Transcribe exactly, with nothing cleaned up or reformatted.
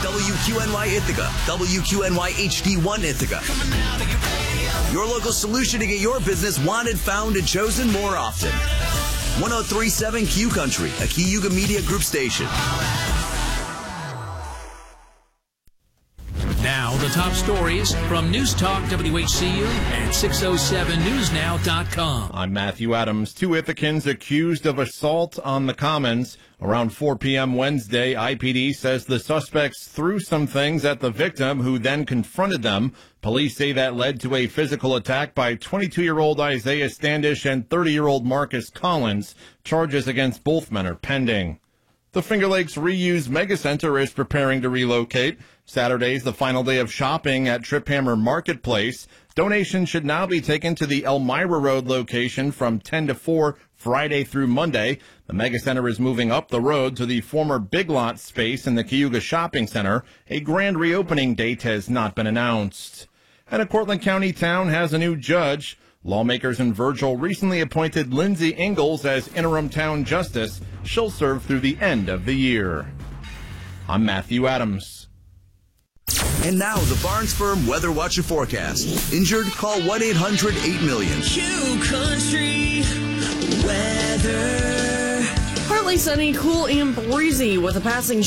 W Q N Y Ithaca, W Q N Y H D one Ithaca. Your local solution to get your business wanted, found, and chosen more often. one oh three point seven Q Country, a Cayuga Media Group station. Now, the top stories from News Talk W H C U and six oh seven news now dot com. I'm Matthew Adams. Two Ithacans accused of assault on the Commons. Around four p.m. Wednesday, I P D says the suspects threw some things at the victim, who then confronted them. Police say that led to a physical attack by twenty-two-year-old Isaiah Standish and thirty-year-old Marcus Collins. Charges against both men are pending. The Finger Lakes Reuse Mega Center is preparing to relocate. Saturday's the final day of shopping at Trip Hammer Marketplace. Donations should now be taken to the Elmira Road location from ten to four Friday through Monday. The Mega Center is moving up the road to the former Big Lot space in the Cayuga Shopping Center. A grand reopening date has not been announced. And a Cortland County town has a new judge. Lawmakers in Virgil recently appointed Lindsay Ingalls as interim town justice. She'll serve through the end of the year. I'm Matthew Adams. And now, the Barnes Firm Weather Watch and Forecast. Injured? Call one eight hundred eight million. Q Country Weather. Partly sunny, cool and breezy with a passing